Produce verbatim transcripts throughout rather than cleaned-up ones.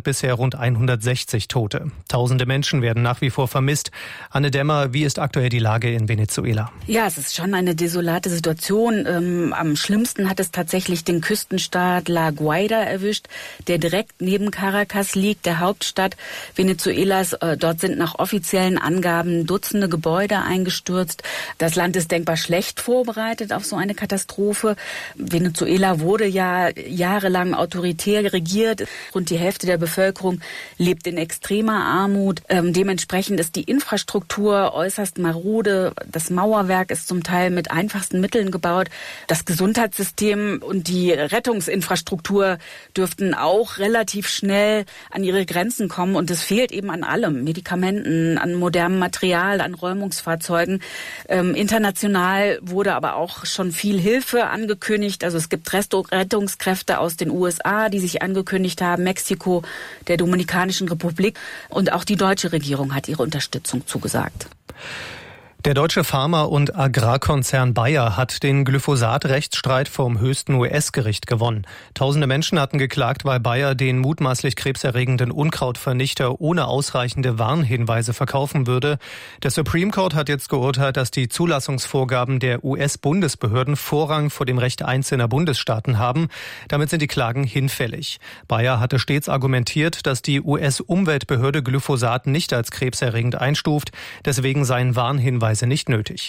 bisher rund hundertsechzig Tote. Tausende Menschen werden nach wie vor vermisst. Anne Dämmer, wie ist aktuell die Lage in Venezuela? Ja, es ist schon eine desolate Situation. Ähm, am schlimmsten hat es tatsächlich den Küstenstaat La Guaira erwischt, der direkt neben Caracas liegt, der Hauptstadt Venezuelas. Äh, dort sind nach offiziellen Angaben Dutzende Gebäude eingestürzt. Das Land ist denkbar schlecht vorbereitet auf so eine Katastrophe. Venezuela wurde ja jahrelang autoritär regiert. Rund die Hälfte der Bevölkerung lebt in extremer Armut. Ähm, dementsprechend ist die Infrastruktur äußerst marode. Das Mauerwerk ist zum Teil mit einfachsten Mitteln gebaut. Das Gesundheitssystem und die Rettungsinfrastruktur dürften auch relativ schnell an ihre Grenzen kommen. Und es fehlt eben an allem. Medikamenten, an modernem Material, an Räumungsfahrzeugen. Ähm, international wurde aber auch schon viel Hilfe angekündigt. Also es gibt Rettungskräfte aus den U S A, die sich angekündigt haben, Mexiko, der Dominikanischen Republik, und auch die deutsche Regierung hat ihre Unterstützung zugesagt. Der deutsche Pharma- und Agrarkonzern Bayer hat den Glyphosat-Rechtsstreit vom höchsten U S-Gericht gewonnen. Tausende Menschen hatten geklagt, weil Bayer den mutmaßlich krebserregenden Unkrautvernichter ohne ausreichende Warnhinweise verkaufen würde. Der Supreme Court hat jetzt geurteilt, dass die Zulassungsvorgaben der U S-Bundesbehörden Vorrang vor dem Recht einzelner Bundesstaaten haben. Damit sind die Klagen hinfällig. Bayer hatte stets argumentiert, dass die U S-Umweltbehörde Glyphosat nicht als krebserregend einstuft. Deswegen seien Warnhinweise nicht nötig.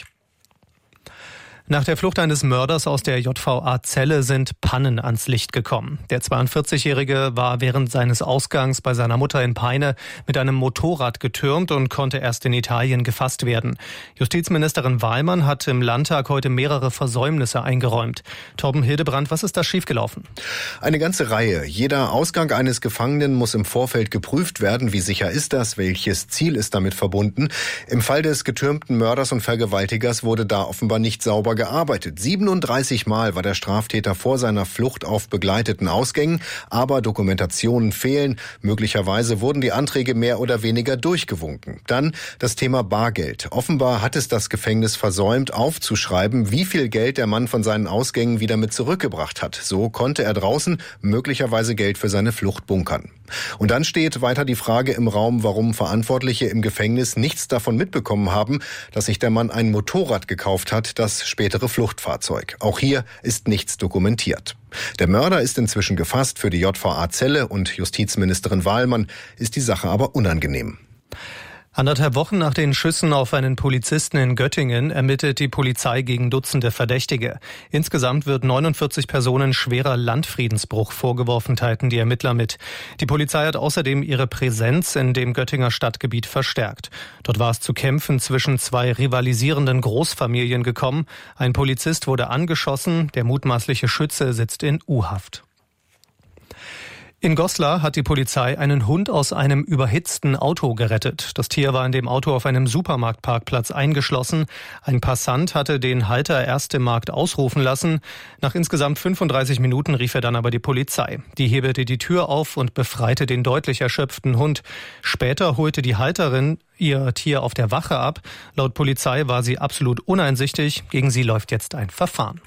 Nach der Flucht eines Mörders aus der J V A-Zelle sind Pannen ans Licht gekommen. Der zweiundvierzigjährige war während seines Ausgangs bei seiner Mutter in Peine mit einem Motorrad getürmt und konnte erst in Italien gefasst werden. Justizministerin Wahlmann hat im Landtag heute mehrere Versäumnisse eingeräumt. Torben Hildebrand, was ist da schiefgelaufen? Eine ganze Reihe. Jeder Ausgang eines Gefangenen muss im Vorfeld geprüft werden. Wie sicher ist das? Welches Ziel ist damit verbunden? Im Fall des getürmten Mörders und Vergewaltigers wurde da offenbar nicht sauber gearbeitet. siebenunddreißig Mal war der Straftäter vor seiner Flucht auf begleiteten Ausgängen, aber Dokumentationen fehlen. Möglicherweise wurden die Anträge mehr oder weniger durchgewunken. Dann das Thema Bargeld. Offenbar hat es das Gefängnis versäumt, aufzuschreiben, wie viel Geld der Mann von seinen Ausgängen wieder mit zurückgebracht hat. So konnte er draußen möglicherweise Geld für seine Flucht bunkern. Und dann steht weiter die Frage im Raum, warum Verantwortliche im Gefängnis nichts davon mitbekommen haben, dass sich der Mann ein Motorrad gekauft hat, das spätere Fluchtfahrzeug. Auch hier ist nichts dokumentiert. Der Mörder ist inzwischen gefasst für die J V A-Zelle und Justizministerin Wahlmann ist die Sache aber unangenehm. Anderthalb Wochen nach den Schüssen auf einen Polizisten in Göttingen ermittelt die Polizei gegen Dutzende Verdächtige. Insgesamt wird neunundvierzig Personen schwerer Landfriedensbruch vorgeworfen, teilten die Ermittler mit. Die Polizei hat außerdem ihre Präsenz in dem Göttinger Stadtgebiet verstärkt. Dort war es zu Kämpfen zwischen zwei rivalisierenden Großfamilien gekommen. Ein Polizist wurde angeschossen, der mutmaßliche Schütze sitzt in U-Haft. In Goslar hat die Polizei einen Hund aus einem überhitzten Auto gerettet. Das Tier war in dem Auto auf einem Supermarktparkplatz eingeschlossen. Ein Passant hatte den Halter erst im Markt ausrufen lassen. Nach insgesamt fünfunddreißig Minuten rief er dann aber die Polizei. Die hebelte die Tür auf und befreite den deutlich erschöpften Hund. Später holte die Halterin ihr Tier auf der Wache ab. Laut Polizei war sie absolut uneinsichtig. Gegen sie läuft jetzt ein Verfahren.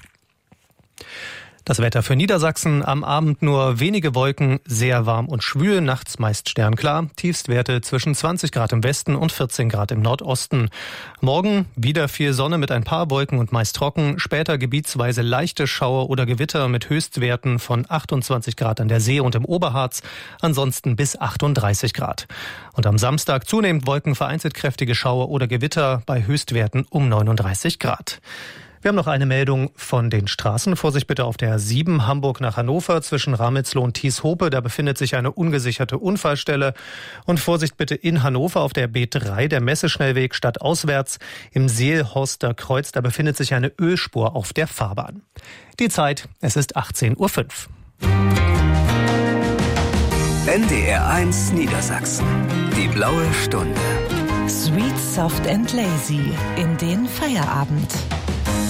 Das Wetter für Niedersachsen: am Abend nur wenige Wolken, sehr warm und schwül, nachts meist sternklar, Tiefstwerte zwischen zwanzig Grad im Westen und vierzehn Grad im Nordosten. Morgen wieder viel Sonne mit ein paar Wolken und meist trocken, später gebietsweise leichte Schauer oder Gewitter mit Höchstwerten von achtundzwanzig Grad an der See und im Oberharz, ansonsten bis achtunddreißig Grad. Und am Samstag zunehmend Wolken, vereinzelt kräftige Schauer oder Gewitter bei Höchstwerten um neununddreißig Grad. Wir haben noch eine Meldung von den Straßen. Vorsicht bitte auf der A sieben Hamburg nach Hannover zwischen Ramelsloh und Thieshope. Da befindet sich eine ungesicherte Unfallstelle. Und Vorsicht bitte in Hannover auf der B drei, der Messeschnellweg stadtauswärts im Seelhorster Kreuz. Da befindet sich eine Ölspur auf der Fahrbahn. Die Zeit, es ist achtzehn Uhr fünf. N D R eins Niedersachsen. Die blaue Stunde. Sweet, soft and lazy in den Feierabend.